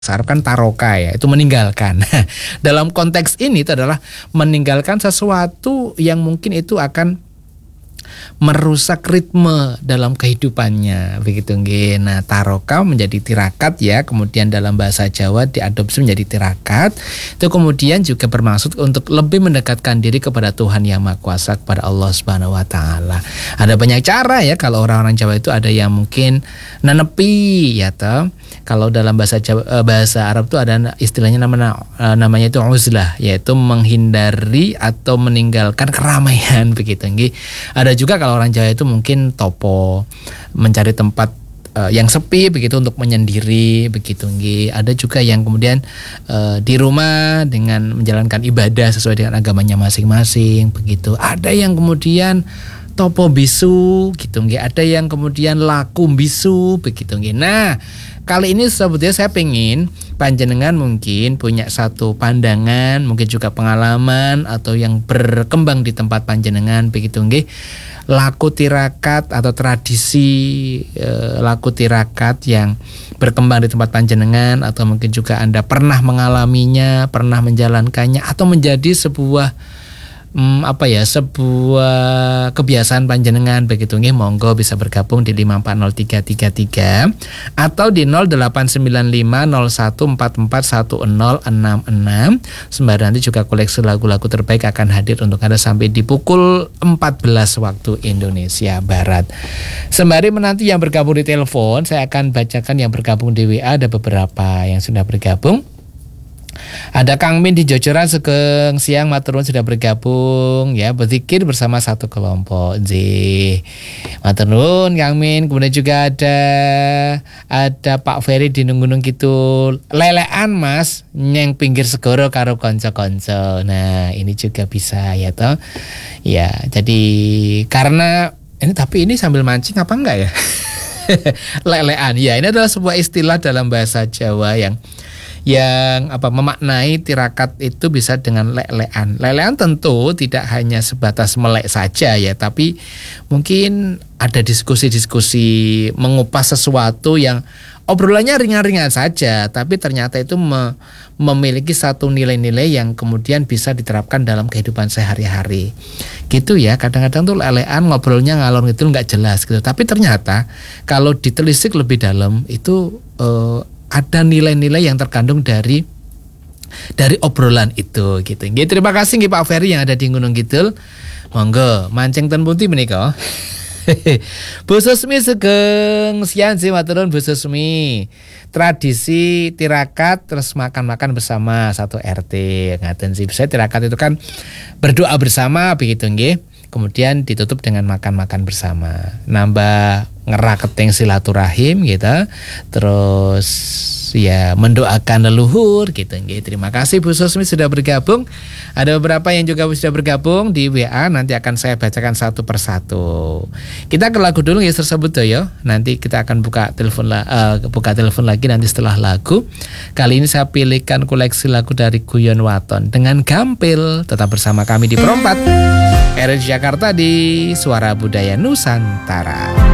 Arab kan taroka ya, itu meninggalkan. Dalam konteks ini itu adalah meninggalkan sesuatu yang mungkin itu akan merusak ritme dalam kehidupannya, begitu nggih. Nah, taroka menjadi tirakat ya, kemudian dalam bahasa Jawa diadopsi menjadi tirakat. Itu kemudian juga bermaksud untuk lebih mendekatkan diri kepada Tuhan Yang Maha Kuasa, kepada Allah Subhanahu wa taala. Ada banyak cara ya, kalau orang-orang Jawa itu ada yang mungkin nenepi ya toh. Kalau dalam bahasa Jawa, bahasa Arab itu ada istilahnya namanya itu uzlah, yaitu menghindari atau meninggalkan keramaian, begitu nggih. Ada juga kalau orang Jawa itu mungkin topo, mencari tempat yang sepi begitu untuk menyendiri, begitu nggih. Ada juga yang kemudian di rumah dengan menjalankan ibadah sesuai dengan agamanya masing-masing, begitu. Ada yang kemudian topo bisu gitu nggih. Ada yang kemudian laku bisu, begitu nggih. Nah, kali ini sebetulnya saya pengen panjenengan mungkin punya satu pandangan, mungkin juga pengalaman atau yang berkembang di tempat panjenengan, begitu nggih. Laku tirakat atau tradisi laku tirakat yang berkembang di tempat panjenengan, atau mungkin juga Anda pernah mengalaminya, pernah menjalankannya, atau menjadi sebuah sebuah kebiasaan panjenengan, begitu nggih. Monggo bisa bergabung di 5403333 atau di 089501441066. Sembari nanti juga koleksi lagu-lagu terbaik akan hadir untuk Anda sampai di pukul 14 waktu Indonesia Barat. Sembari menanti yang bergabung di telepon, saya akan bacakan yang bergabung di WA. Ada beberapa yang sudah bergabung. Ada Kang Min di Jojoran Sugeng Siang, matur nuwun sudah bergabung ya, berzikir bersama satu kelompok. Matur nuwun Kang Min. Kemudian juga ada Pak Ferry di Gunung Kidul, lelean Mas nyeng pinggir segoro karo konco-konco. Nah, ini juga bisa ya toh. Ya, jadi karena ini, tapi ini sambil mancing apa enggak ya? Lelean. Ya, ini adalah sebuah istilah dalam bahasa Jawa yang memaknai tirakat itu bisa dengan lelean. Lelean tentu tidak hanya sebatas melek saja ya, tapi mungkin ada diskusi-diskusi mengupas sesuatu yang obrolannya ringan-ringan saja, tapi ternyata itu memiliki satu nilai-nilai yang kemudian bisa diterapkan dalam kehidupan sehari-hari. Gitu ya, kadang-kadang tuh lelean ngobrolnya ngalor gitu nggak jelas gitu, tapi ternyata kalau ditelisik lebih dalam itu ada nilai-nilai yang terkandung dari obrolan itu, gitu. Nggih, terima kasih nggih Pak Ferry yang ada di Gunung Kidul. Monggo mancing ten pundi menika. Bu Susmi Sugeng Siang sih, matur nuwun Bu Susmi. Tradisi tirakat terus makan-makan bersama satu RT. Ngaten sih, saya tirakat itu kan berdoa bersama, begitu nggih. Kemudian ditutup dengan makan-makan bersama, nambah ngeraketing silaturahim gitu. Terus ya mendoakan leluhur gitu nggih. Terima kasih Bu Susmi sudah bergabung. Ada beberapa yang juga sudah bergabung di WA, nanti akan saya bacakan satu persatu. Kita ke lagu dulu ya tersebut ya. Nanti kita akan buka telepon lagi nanti setelah lagu. Kali ini saya pilihkan koleksi lagu dari Guyon Waton dengan Gampil. Tetap bersama kami di Perompat RRI Jakarta di Suara Budaya Nusantara.